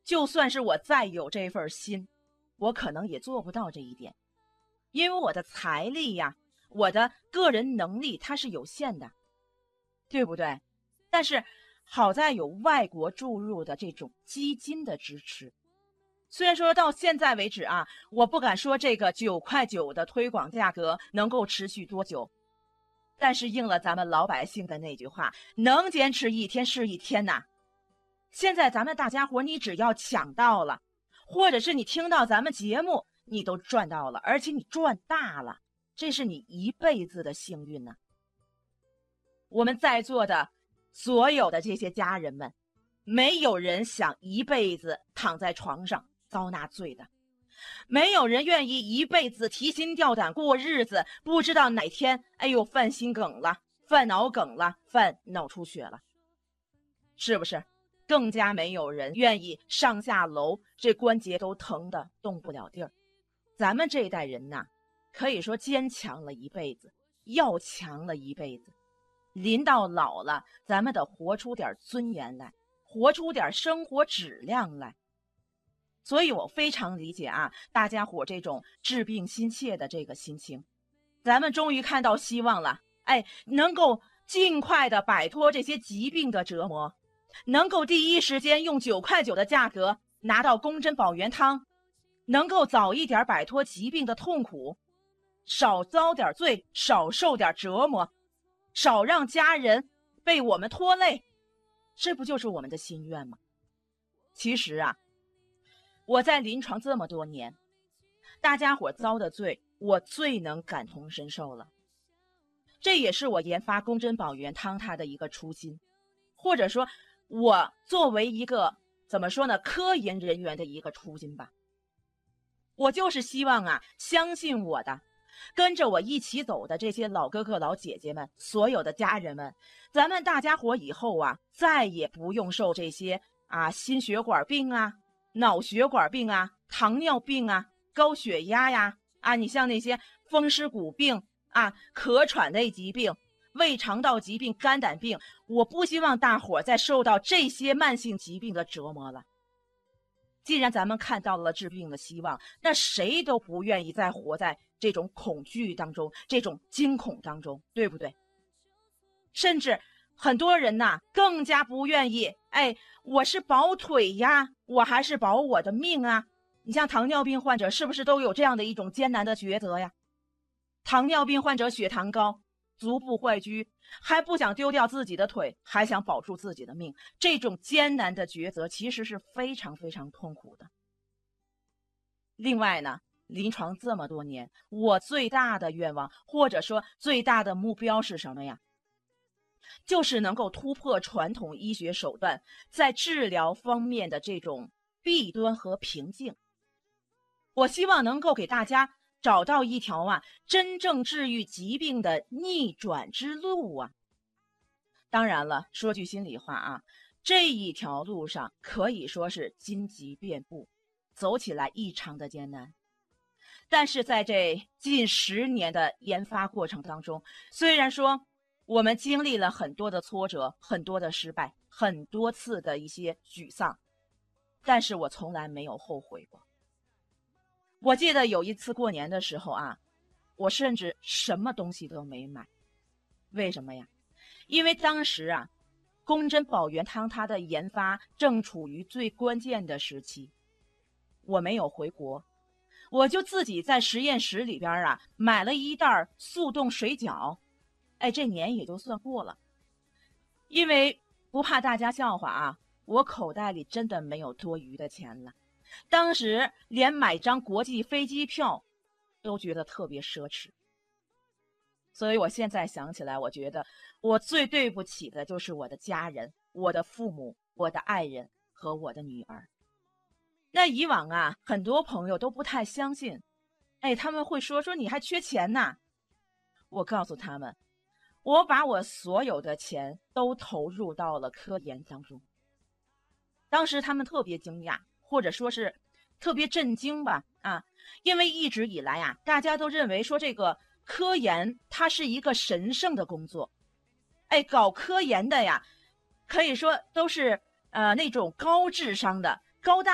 就算是我再有这份心，我可能也做不到这一点，因为我的财力呀，我的个人能力它是有限的，对不对？但是好在有外国注入的这种基金的支持。虽然说到现在为止啊，我不敢说这个9块9的推广价格能够持续多久，但是应了咱们老百姓的那句话，能坚持一天是一天呐。现在咱们大家伙，你只要抢到了，或者是你听到咱们节目，你都赚到了，而且你赚大了，这是你一辈子的幸运呐。我们在座的所有的这些家人们，没有人想一辈子躺在床上遭纳罪的，没有人愿意一辈子提心吊胆过日子，不知道哪天哎呦犯心梗了，犯脑梗了，犯脑出血了，是不是？更加没有人愿意上下楼这关节都疼得动不了地儿。咱们这一代人呐，可以说坚强了一辈子，要强了一辈子，临到老了，咱们得活出点尊严来，活出点生活质量来。所以我非常理解啊，大家伙这种治病心切的这个心情。咱们终于看到希望了，哎，能够尽快的摆脱这些疾病的折磨，能够第一时间用9块9的价格拿到宫针保元汤，能够早一点摆脱疾病的痛苦，少遭点罪，少受点折磨，少让家人被我们拖累，这不就是我们的心愿吗？其实啊，我在临床这么多年，大家伙遭的罪，我最能感同身受了。这也是我研发宫针保元汤它的一个初心，或者说我作为一个怎么说呢，科研人员的一个初心吧。我就是希望啊，相信我的，跟着我一起走的这些老哥哥老姐姐们，所有的家人们，咱们大家伙以后啊，再也不用受这些心血管病啊、脑血管病啊、糖尿病啊、高血压呀你像那些风湿骨病咳喘类疾病、胃肠道疾病、肝胆病，我不希望大伙再受到这些慢性疾病的折磨了。既然咱们看到了治病的希望，那谁都不愿意再活在这种恐惧当中，这种惊恐当中，对不对？甚至很多人更加不愿意，我是保腿呀，我还是保我的命啊？你像糖尿病患者是不是都有这样的一种艰难的抉择呀？糖尿病患者血糖高，足部坏疽，还不想丢掉自己的腿，还想保住自己的命，这种艰难的抉择其实是非常非常痛苦的。另外呢，临床这么多年，我最大的愿望或者说最大的目标是什么呀？就是能够突破传统医学手段在治疗方面的这种弊端和瓶颈。我希望能够给大家找到一条真正治愈疾病的逆转之路啊！当然了，说句心里话这一条路上可以说是荆棘遍布，走起来异常的艰难。但是在这近10年的研发过程当中，虽然说我们经历了很多的挫折，很多的失败，很多次的一些沮丧，但是我从来没有后悔过。我记得有一次过年的时候我甚至什么东西都没买。为什么呀？因为当时宫针保元汤它的研发正处于最关键的时期，我没有回国，我就自己在实验室里边买了一袋速冻水饺，这年也就算过了。因为不怕大家笑话我口袋里真的没有多余的钱了。当时连买张国际飞机票都觉得特别奢侈，所以我现在想起来，我觉得我最对不起的就是我的家人、我的父母、我的爱人和我的女儿。那以往很多朋友都不太相信，他们会说你还缺钱呢。我告诉他们，我把我所有的钱都投入到了科研当中。当时他们特别惊讶，或者说是特别震惊吧因为一直以来大家都认为说这个科研它是一个神圣的工作，搞科研的可以说都是那种高智商的高大